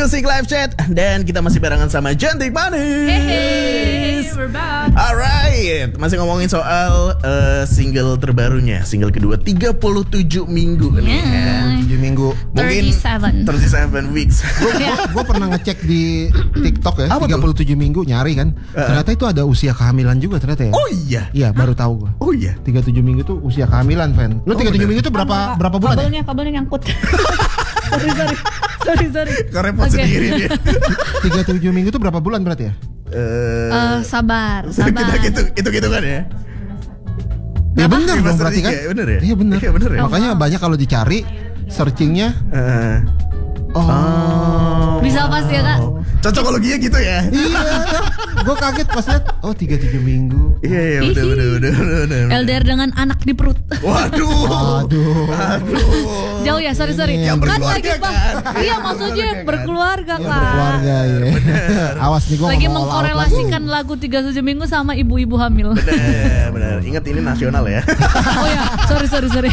Music Live Chat. Dan kita masih barengan sama Cantik Manis. Hey, we're back. Alright, masih ngomongin soal single terbarunya, single kedua 37 minggu nih ya. 7 minggu. Mungkin 37 weeks. Gue pernah ngecek di TikTok ya. Apa 37 minggu nyari kan. Ternyata itu ada usia kehamilan juga ternyata ya. Oh iya. Iya, baru tahu gue. Oh iya. 37 minggu tuh usia kehamilan, Fan. Lu 37 minggu tuh berapa bulan ya? Kabelnya nyangkut. Sorry. Repot sendiri dia. 37 minggu tuh berapa bulan berarti ya? Sabar. Itu kan ya. Ya benar dong berarti kan? Ya, bener ya? Iya benar. Iya bener ya? Makanya banyak kalau dicari searchingnya. Bisa pas ya Kak? Cocokologinya gitu ya? Iya. Gue kaget pas lihat. Oh 37 minggu. Iya bener. LDR dengan anak di perut. Waduh. Jauh ya, sorry. Yang Kan berkeluarga lagi Bang. kan? Iya maksudnya berkeluarga Ya, Kak. berkeluarga ya. Awas nih gue Lagi mengkorelasikan lagu 37 minggu sama ibu-ibu hamil. Bener. Ingat ini nasional ya. Oh ya, sorry.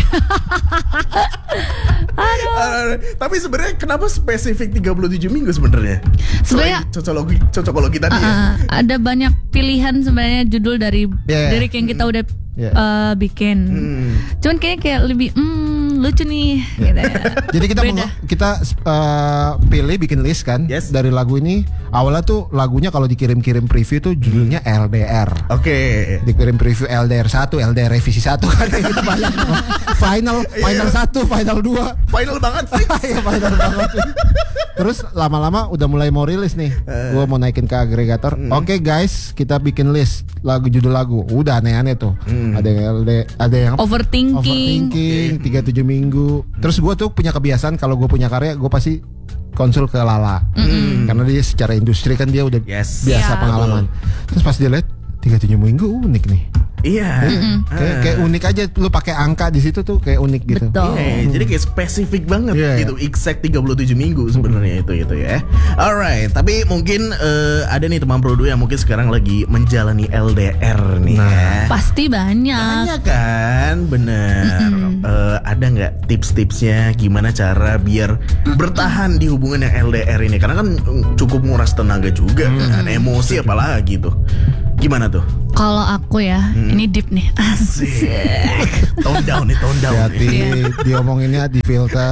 Aduh. Tapi sebenarnya kenapa spesifik 37 minggu sebenarnya? Sebenarnya cocokologi tadi ya. ada banyak pilihan sebenarnya judul dari lirik yang kita udah bikin. Cuman kayak lebih lucu nih gitu ya. Jadi kita pilih bikin list kan. Yes. Dari lagu ini awalnya tuh lagunya kalau dikirim-kirim preview tuh judulnya LDR. Oke. Dikirim preview LDR 1, LDR revisi 1 kan itu banyak. Final 1, final 2. Final banget. Iya final banget. Terus lama-lama udah mulai mau rilis nih. Gue mau naikin ke agregator. Oke guys, kita bikin list judul lagu. Udah aneh-aneh tuh. Ada yang ada yang Overthinking 37 minggu. Terus gue tuh punya kebiasaan kalau gue punya karya gue pasti konsul ke Lala. Karena dia secara industri kan dia udah biasa pengalaman. Terus pas dia lihat 37 minggu unik nih. Iya. Kayak unik aja, lu pakai angka di situ tuh kayak unik gitu. Betul. Jadi kayak spesifik banget gitu. Exact 37 minggu sebenarnya itu ya. Alright, tapi mungkin ada nih teman produ yang mungkin sekarang lagi menjalani LDR nih ya. Pasti banyak. Banyak kan, bener. Ada nggak tips-tipsnya gimana cara biar bertahan di hubungan yang LDR ini? Karena kan cukup nguras tenaga juga kan, emosi apalagi tuh. Gimana tuh? Kalau aku ya, ini deep nih. Asik. Tone down nih. Hati diomonginnya di filter.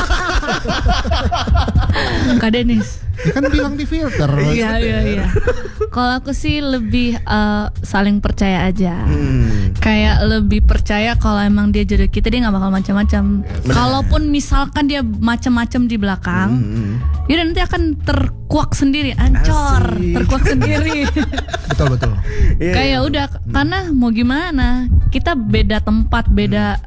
Kak Denis. Ya kan bilang di filter. Iya. Kalau aku sih lebih saling percaya aja. Kayak lebih percaya kalau emang dia jodoh kita, dia nggak bakal macam-macam. Kalaupun misalkan dia macam-macam di belakang, dia nanti akan terkuak sendiri, terkuak sendiri. Betul. Kayak udah, karena mau gimana, kita beda tempat, beda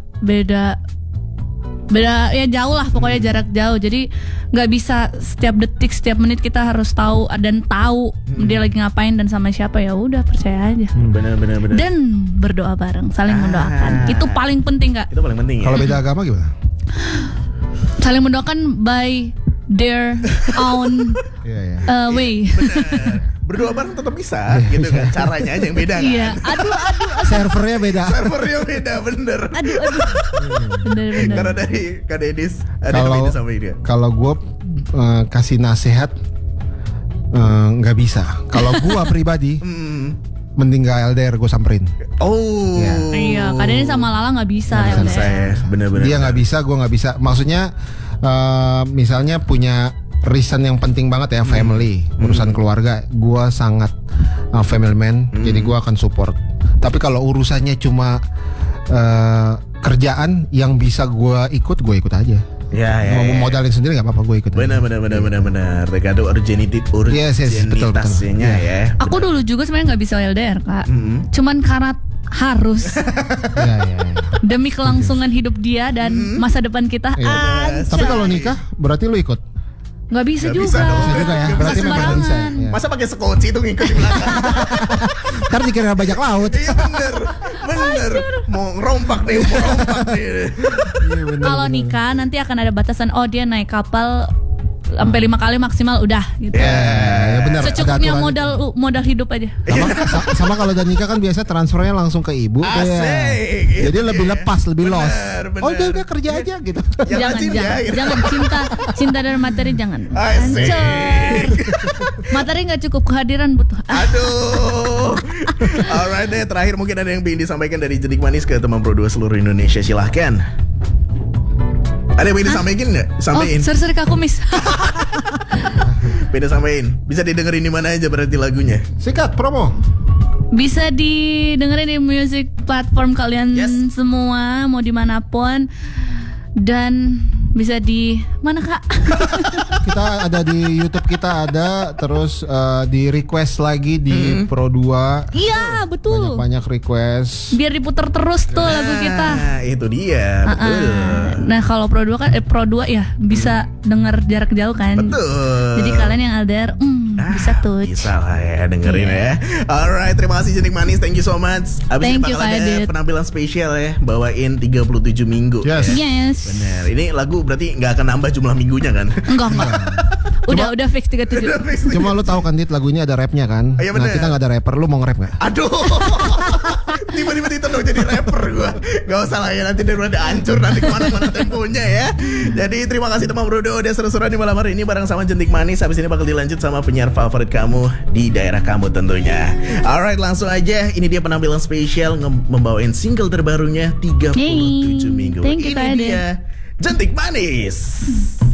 ya jauh lah pokoknya, jarak jauh. Jadi nggak bisa setiap detik setiap menit kita harus tahu dia lagi ngapain dan sama siapa. Ya udah percaya aja. Benar. Dan berdoa bareng, saling mendoakan. Itu paling penting Kak. Itu paling penting ya. Kalau beda agama gimana? Saling mendoakan by their own way. Benar. Berdoa bareng tetap bisa gitu kan. Caranya aja yang beda kan. Iya. Aduh. Servernya beda, bener. Aduh. Bener. Karena dari Kak Denis ada beda sama dia. Kalau gue kasih nasihat nggak bisa. Kalau gue pribadi mending gak LDR, gue samperin. Iya. Kak Denis sama Lala nggak bisa LDR. Bener. Dia nggak bisa, gue nggak bisa. Maksudnya misalnya punya reason yang penting banget ya, family, urusan keluarga, gue sangat family man, jadi gue akan support. Tapi kalau urusannya cuma kerjaan yang bisa gue ikut aja. Mau modalin sendiri nggak apa-apa, gue ikut. Benar. Tergantung urgenitasnya ya. Aku dulu juga sebenarnya nggak bisa LDR Kak. Cuman karena harus demi kelangsungan hidup dia dan masa depan kita. Tapi kalau nikah berarti lu ikut? Nggak bisa juga. Bisa ya. Berarti memang bisa. Ya. Masa pakai sekunci itu ngikut di belakang. Ntar dikira bajak laut. Iya bener. Mau ngerompak nih. Kalau nikah nanti akan ada batasan. Oh dia naik kapal sampai 5 kali maksimal udah gitu. Ya benar. Secukupnya modal hidup aja. Sama kalau udah nikah kan biasa transfernya langsung ke ibu. Asik. Jadi lebih lepas, lebih los. Bener. Oh udah kerja aja gitu. Jangan cinta dan materi jangan. Asik. Materi nggak cukup, kehadiran butuh. Aduh. Alright deh, terakhir mungkin ada yang ingin disampaikan dari Jentik Manis ke teman Pro 2 seluruh Indonesia, silahkan. Ada yang ingin disampaikan nggak? Sampaikan. Oh, seri aku miss. Beda sampein. Bisa didengerin di mana aja berarti lagunya? Sikat promo. Bisa didengerin di music platform kalian semua, mau dimanapun. Dan bisa di mana Kak? Kita ada di YouTube, kita ada. Terus di request lagi di Pro 2. Iya betul. Banyak request. Biar diputar terus tuh lagu kita. Nah itu dia. Betul. Nah kalau Pro 2 kan Pro 2 ya bisa denger jarak jauh kan. Betul. Jadi kalian yang LDR bisa tuh. Bisa lah ya dengerin ya. Alright, terima kasih Jentik Manis, thank you so much. Abis Thank ini you, bakal ada Kak Adit. penampilan spesial ya, bawain 37 minggu. Yes. Yes. Bener. Ini lagu berarti nggak akan nambah jumlah minggunya kan? Enggak. Udah fix 37. Cuma lu tahu kan Dit, lagu ini ada rapnya kan? Iya, Nah bener. kita nggak ada rapper, lu mau nge-rap nggak? Aduh. Tiba-tiba ditodong jadi rapper gua. Gak usah lah ya, nanti udah hancur nanti kemana-mana temponya ya. Jadi terima kasih teman Bro udah seru-seruan di malam hari ini bareng sama Jentik Manis. Habis ini bakal dilanjut sama penyiar favorit kamu di daerah kamu tentunya. Alright, langsung aja. Ini dia penampilan spesial membawain single terbarunya 37 minggu. Thank you, Ini Kak Ade. dia Jentik Manis.